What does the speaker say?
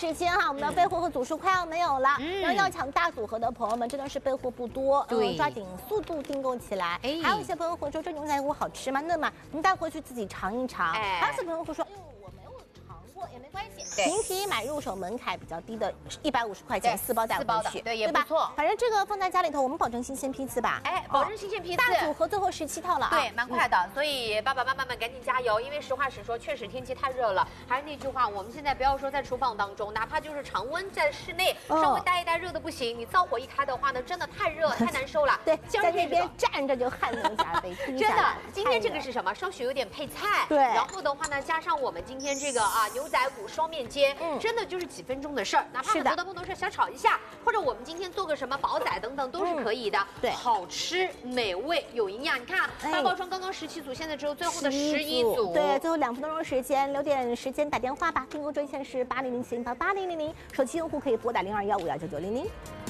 时间哈，我们的备货和组数快要没有了，然后要抢大组合的朋友们真的是备货不多，抓紧速度订购起来。还有一些朋友会说这牛仔骨好吃吗？嫩吗？您带回去自己尝一尝。还有些朋友会说，我没有尝过也没关系，您可以买入手门槛比较低的150块钱4包带回去， 对，也不错。 反正这个放在家里头，我们保证新鲜批次吧。 保证新鲜批次。 大组合最后17套了啊， 对，蛮快的。所以爸爸妈妈们赶紧加油，因为实话实说，确实天气太热了。还是那句话，我们现在不要说在厨房当中，哪怕就是常温在室内，稍微待一待热的不行，你灶火一开的话呢，真的太热太难受了。 对，在那边站着就汗流浃背，真的。今天这个是什么？稍许有点配菜， 对。 然后的话呢，加上我们今天这个牛仔骨双面煎，真的就是几分钟的事儿。哪怕很多的朋友说想炒一下，或者我们今天做个什么煲仔等等都是可以的。对，好吃美味有营养。你看8包装刚刚17组，现在只有最后的11组。 对，最后2分多钟时间，留点时间打电话吧。订购专线是8007888000，手机用户可以拨打0215199900。